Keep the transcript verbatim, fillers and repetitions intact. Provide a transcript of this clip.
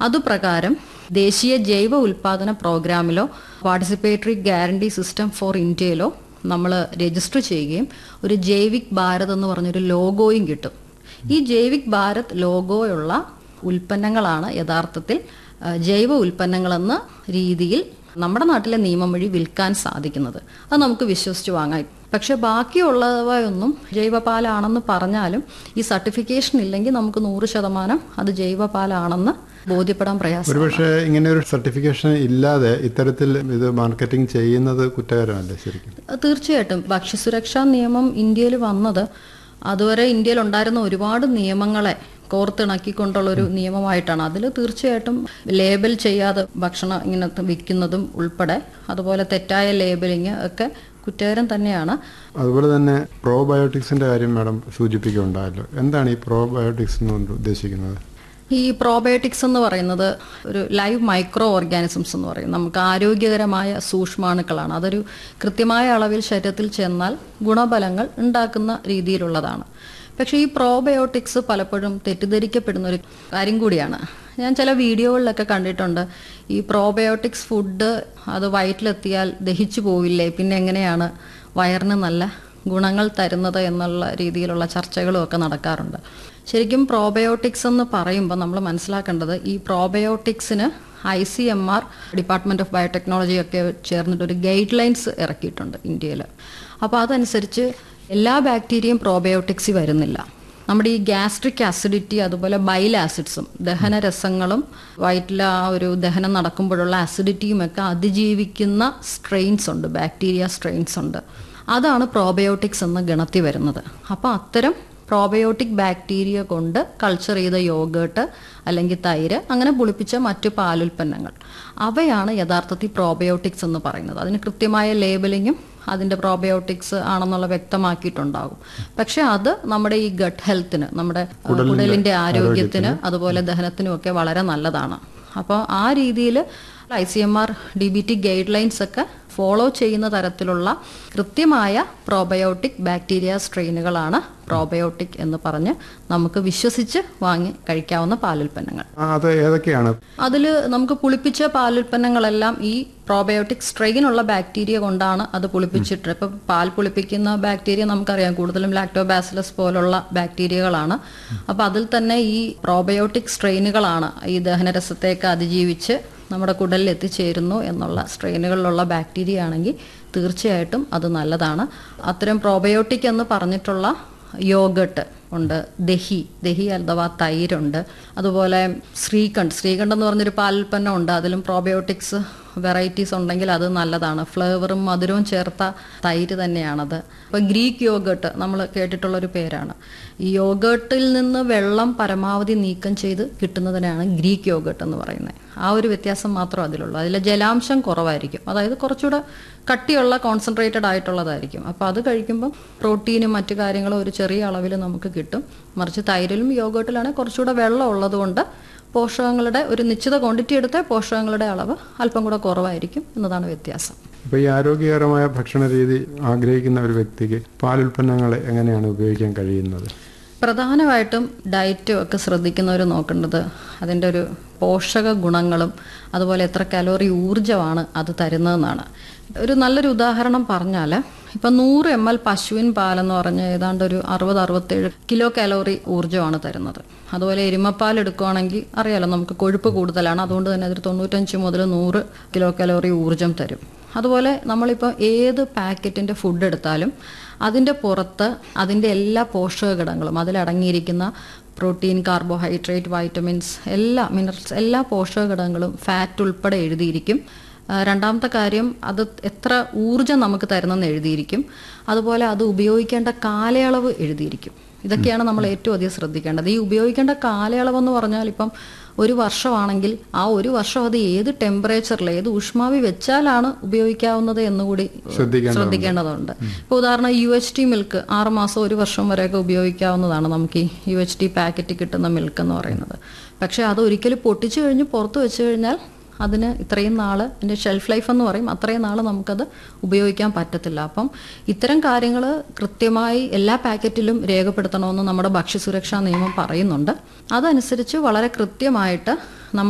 അതുപ്രകാരം ദേശീയ ജൈവ ഉൽപാദന പ്രോഗ്രാമിലോ പാർട്ടിസിപ്പേറ്ററി ഗ്യാരണ്ടി സിസ്റ്റം ഫോർ ഇന്ത്യയിലോ നമ്മൾ രജിസ്റ്റർ ചെയ്യുകയും ഒരു ജൈവിക് ഭാരത് എന്ന് പറഞ്ഞൊരു ലോഗോയും കിട്ടും. ഈ ജൈവിക് ഭാരത് ലോഗോയുള്ള ഉൽപ്പന്നങ്ങളാണ് യഥാർത്ഥത്തിൽ ജൈവ ഉൽപ്പന്നങ്ങളെന്ന രീതിയിൽ നമ്മുടെ നാട്ടിലെ നിയമം വഴി വിൽക്കാൻ സാധിക്കുന്നത്. അത് നമുക്ക് വിശ്വസിച്ച് വാങ്ങാം. പക്ഷെ ബാക്കിയുള്ളവയൊന്നും ജൈവപാലാണെന്ന് പറഞ്ഞാലും ഈ സർട്ടിഫിക്കേഷൻ ഇല്ലെങ്കിൽ നമുക്ക് നൂറ് ശതമാനം അത് ജൈവപാലാണെന്ന് ബോധ്യപ്പെടാൻ പ്രയാസം. ഒരുപക്ഷെ ഇങ്ങനെ ഒരു സർട്ടിഫിക്കേഷൻ ഇല്ലാതെ ഇത്തരത്തിൽ ഇത് മാർക്കറ്റിംഗ് ചെയ്യുന്നത് കുറ്റകരമല്ലേ ശരിക്കും? തീർച്ചയായിട്ടും. ഭക്ഷ്യസുരക്ഷാ നിയമം ഇന്ത്യയിൽ വന്നത് അതുവരെ ഇന്ത്യയിൽ ഉണ്ടായിരുന്ന ഒരുപാട് നിയമങ്ങളെ കോർത്തിണക്കിക്കൊണ്ടുള്ളൊരു നിയമമായിട്ടാണ്. അതിൽ തീർച്ചയായിട്ടും ലേബൽ ചെയ്യാതെ ഭക്ഷണം ഇങ്ങനെ വിൽക്കുന്നതും ഉൾപ്പെടെ അതുപോലെ തെറ്റായ ലേബലിങ് ഒക്കെ കുറ്റകരം തന്നെയാണ്. അതുപോലെ തന്നെ പ്രോബയോട്ടിക്സിന്റെ കാര്യം മാഡം സൂചിപ്പിക്കുകയുണ്ടായല്ലോ. എന്താണ് ഈ പ്രോബയോട്ടിക്സ് എന്ന് ഉദ്ദേശിക്കുന്നത്? ഈ പ്രോബയോട്ടിക്സ് എന്ന് പറയുന്നത് ഒരു ലൈവ് മൈക്രോ ഓർഗാനിസംസ് എന്ന് പറയും. നമുക്ക് ആരോഗ്യകരമായ സൂക്ഷ്മാണുക്കളാണ്. അതൊരു കൃത്യമായ അളവിൽ ശരീരത്തിൽ ചെന്നാൽ ഗുണഫലങ്ങൾ ഉണ്ടാക്കുന്ന രീതിയിലുള്ളതാണ്. പക്ഷേ ഈ പ്രോബയോട്ടിക്സ് പലപ്പോഴും തെറ്റിദ്ധരിക്കപ്പെടുന്ന ഒരു കാര്യം കൂടിയാണ്. ഞാൻ ചില വീഡിയോകളിലൊക്കെ കണ്ടിട്ടുണ്ട്, ഈ പ്രോബയോട്ടിക്സ് ഫുഡ് അത് വയറ്റിലെത്തിയാൽ ദഹിച്ചു പോവില്ലേ, പിന്നെ എങ്ങനെയാണ് വയറിന് നല്ല ഗുണങ്ങൾ തരുന്നത് എന്നുള്ള രീതിയിലുള്ള ചർച്ചകളും ഒക്കെ നടക്കാറുണ്ട്. ശരിക്കും പ്രോബയോട്ടിക്സ് എന്ന് പറയുമ്പോൾ നമ്മൾ മനസ്സിലാക്കേണ്ടത് ഈ പ്രോബയോട്ടിക്സിന് I C M R department of biotechnology ഒക്കെ ചേർന്നിട്ട് ഒരു ഗൈഡ് ലൈൻസ് ഇറക്കിയിട്ടുണ്ട് ഇന്ത്യയിൽ. അപ്പോൾ അതനുസരിച്ച് എല്ലാ ബാക്ടീരിയയും പ്രോബയോട്ടിക്സിൽ വരുന്നില്ല. നമ്മുടെ ഈ ഗ്യാസ്ട്രിക് ആസിഡിറ്റി അതുപോലെ ബൈൽ ആസിഡ്സും ദഹനരസങ്ങളും വയറ്റിലെ ആ ഒരു ദഹനം നടക്കുമ്പോഴുള്ള ആസിഡിറ്റിയും ഒക്കെ അതിജീവിക്കുന്ന സ്ട്രെയിൻസ് ഉണ്ട്, ബാക്ടീരിയ സ്ട്രെയിൻസ് ഉണ്ട്. അതാണ് പ്രോബയോട്ടിക്സ് എന്ന ഗണത്തിൽ വരുന്നത്. അപ്പോൾ അത്തരം പ്രോബയോട്ടിക് ബാക്ടീരിയ കൊണ്ട് കൾച്ചർ ചെയ്ത യോഗേർട്ട് അല്ലെങ്കിൽ തൈര് അങ്ങനെ പുളിപ്പിച്ച മറ്റു പാലുൽപ്പന്നങ്ങൾ, അവയാണ് യഥാർത്ഥത്തിൽ പ്രോബയോട്ടിക്സ് എന്ന് പറയുന്നത്. അതിന് കൃത്യമായ ലേബലിങ്ങും അതിൻ്റെ പ്രോബയോട്ടിക്സ് ആണെന്നുള്ള വ്യക്തമാക്കിയിട്ടുണ്ടാകും. പക്ഷെ അത് നമ്മുടെ ഈ ഗട്ട് ഹെൽത്തിന്, നമ്മുടെ കുടലിൻ്റെ ആരോഗ്യത്തിന് അതുപോലെ ദഹനത്തിനും ഒക്കെ വളരെ നല്ലതാണ്. അപ്പോൾ ആ രീതിയിൽ I C M R D B T guide lines ഒക്കെ ഫോളോ ചെയ്യുന്ന തരത്തിലുള്ള കൃത്യമായ പ്രോബയോട്ടിക് ബാക്ടീരിയ സ്ട്രെയിനുകളാണ് പ്രോബയോട്ടിക് എന്ന് പറഞ്ഞ് നമുക്ക് വിശ്വസിച്ച് വാങ്ങി കഴിക്കാവുന്ന പാലുൽപ്പന്നങ്ങൾ. അത് ഏതൊക്കെയാണ്? അതിൽ നമുക്ക് പുളിപ്പിച്ച പാലുൽപ്പന്നങ്ങളെല്ലാം ഈ പ്രോബയോട്ടിക് സ്ട്രെയിനുള്ള ബാക്ടീരിയ കൊണ്ടാണ് അത് പുളിപ്പിച്ചിട്ട്. ഇപ്പം പാൽ പുളിപ്പിക്കുന്ന ബാക്ടീരിയ നമുക്കറിയാം, കൂടുതലും ലാക്ടോബാസിലസ് പോലുള്ള ബാക്ടീരിയകളാണ്. അപ്പം അതിൽ തന്നെ ഈ പ്രോബയോട്ടിക് സ്ട്രെയിനുകളാണ് ഈ ദഹനരസത്തേക്ക് അതിജീവിച്ച് നമ്മുടെ കുടലിൽ എത്തിച്ചേരുന്നു എന്നുള്ള സ്ട്രെയിനുകളിലുള്ള ബാക്ടീരിയ ആണെങ്കിൽ തീർച്ചയായിട്ടും അത് നല്ലതാണ്. അത്തരം പ്രോബയോട്ടിക് എന്ന് പറഞ്ഞിട്ടുള്ള യോഗട്ട് ഉണ്ട്, ദഹി ദഹി അഥവാ തൈരുണ്ട്, അതുപോലെ ശ്രീകണ്ഠ് ശ്രീകണ്ഠ് എന്ന് പറഞ്ഞൊരു പാലുൽപ്പന്നം ഉണ്ട്. അതിലും പ്രോബയോട്ടിക്സ് വെറൈറ്റീസ് ഉണ്ടെങ്കിൽ അത് നല്ലതാണ്. ഫ്ലേവറും മധുരവും ചേർത്ത തൈര് തന്നെയാണത്. ഇപ്പോൾ ഗ്രീക്ക് യോഗട്ട് നമ്മൾ കേട്ടിട്ടുള്ളൊരു പേരാണ്. ഈ യോഗട്ടിൽ നിന്ന് വെള്ളം പരമാവധി നീക്കം ചെയ്ത് കിട്ടുന്നതിനാണ് ഗ്രീക്ക് യോഗട്ട് എന്ന് പറയുന്നത്. ആ ഒരു വ്യത്യാസം മാത്രം അതിലുള്ളൂ. അതിലെ ജലാംശം കുറവായിരിക്കും, അതായത് കുറച്ചുകൂടെ കട്ടിയുള്ള കോൺസെൻട്രേറ്റഡ് ആയിട്ടുള്ളതായിരിക്കും. അപ്പോൾ അത് കഴിക്കുമ്പോൾ പ്രോട്ടീനും മറ്റു കാര്യങ്ങളും ഒരു ചെറിയ അളവിൽ നമുക്ക് കിട്ടും. മറിച്ച് തൈരിലും യോഗട്ടിലാണെങ്കിൽ കുറച്ചുകൂടെ വെള്ളം ഉള്ളത് കൊണ്ട് പോഷകങ്ങളുടെ ഒരു നിശ്ചിത ക്വാണ്ടിറ്റി എടുത്ത പോഷകങ്ങളുടെ അളവ് അല്പം കൂടെ കുറവായിരിക്കും എന്നതാണ് വ്യത്യാസം. അപ്പോൾ ഈ ആരോഗ്യകരമായ ഭക്ഷണ രീതി ആഗ്രഹിക്കുന്ന ഒരു വ്യക്തിക്ക് പാലുൽപ്പന്നങ്ങൾ എങ്ങനെയാണ് ഉപയോഗിക്കാൻ കഴിയുന്നത്? പ്രധാനമായിട്ടും ഡയറ്റും ഒക്കെ ശ്രദ്ധിക്കുന്നവർ നോക്കേണ്ടത് അതിൻ്റെ ഒരു പോഷക ഗുണങ്ങളും അതുപോലെ എത്ര കലോറി ഊർജ്ജമാണ് അത് തരുന്നതെന്നാണ്. ഒരു നല്ലൊരു ഉദാഹരണം പറഞ്ഞാൽ, ഇപ്പം നൂറ് എം എൽ പശുവിൻ പാലെന്ന് പറഞ്ഞാൽ ഏതാണ്ട് ഒരു അറുപത് അറുപത്തേഴ് കിലോ കലോറി ഊർജ്ജമാണ് തരുന്നത്. അതുപോലെ എരുമപ്പാൽ എടുക്കുകയാണെങ്കിൽ അറിയാലോ, നമുക്ക് കൊഴുപ്പ് കൂടുതലാണ്, അതുകൊണ്ട് തന്നെ അതിൽ തൊണ്ണൂറ്റഞ്ച് മുതൽ നൂറ് കിലോ കലോറി ഊർജ്ജം തരും. അതുപോലെ നമ്മളിപ്പോൾ ഏത് പാക്കറ്റിൻ്റെ ഫുഡ് എടുത്താലും അതിൻ്റെ പുറത്ത് അതിൻ്റെ എല്ലാ പോഷക ഘടകങ്ങളും അതിലടങ്ങിയിരിക്കുന്ന പ്രോട്ടീൻ, കാർബോഹൈഡ്രേറ്റ്, വൈറ്റമിൻസ്, എല്ലാ മിനറൽസ്, എല്ലാ പോഷക ഘടകങ്ങളും ഫാറ്റ് ഉൾപ്പെടെ എഴുതിയിരിക്കും. രണ്ടാമത്തെ കാര്യം, അത് എത്ര ഊർജ്ജം നമുക്ക് തരുന്നെന്ന് എഴുതിയിരിക്കും. അതുപോലെ അത് ഉപയോഗിക്കേണ്ട കാലയളവ് എഴുതിയിരിക്കും. ഇതൊക്കെയാണ് നമ്മൾ ഏറ്റവും അധികം ശ്രദ്ധിക്കേണ്ടത്. ഈ ഉപയോഗിക്കേണ്ട കാലയളവെന്ന് പറഞ്ഞാൽ ഇപ്പം ഒരു വർഷമാണെങ്കിൽ ആ ഒരു വർഷം അത് ഏത് ടെമ്പറേച്ചറിൽ ഏത് ഊഷ്മാവി വെച്ചാലാണ് ഉപയോഗിക്കാവുന്നത് എന്നുകൂടി ശ്രദ്ധിക്കേണ്ടതുണ്ട്. ഇപ്പോൾ ഉദാഹരണം യു എച്ച് ടി മിൽക്ക് ആറ് മാസം ഒരു വർഷം വരെയൊക്കെ ഉപയോഗിക്കാവുന്നതാണ് നമുക്ക് ഈ യു എച്ച് ടി പാക്കറ്റ് കിട്ടുന്ന മിൽക്ക് എന്ന് പറയുന്നത്. പക്ഷേ അത് ഒരിക്കലും പൊട്ടിച്ചു കഴിഞ്ഞ് പുറത്ത് വെച്ച് കഴിഞ്ഞാൽ അതിന് ഇത്രയും നാൾ അതിൻ്റെ ഷെൽഫ് ലൈഫ് എന്ന് പറയും, അത്രയും നാൾ നമുക്കത് ഉപയോഗിക്കാൻ പറ്റത്തില്ല. അപ്പം ഇത്തരം കാര്യങ്ങൾ കൃത്യമായി എല്ലാ പാക്കറ്റിലും രേഖപ്പെടുത്തണമെന്ന് നമ്മുടെ ഭക്ഷ്യസുരക്ഷാ നിയമം പറയുന്നുണ്ട്. അതനുസരിച്ച് വളരെ കൃത്യമായിട്ട്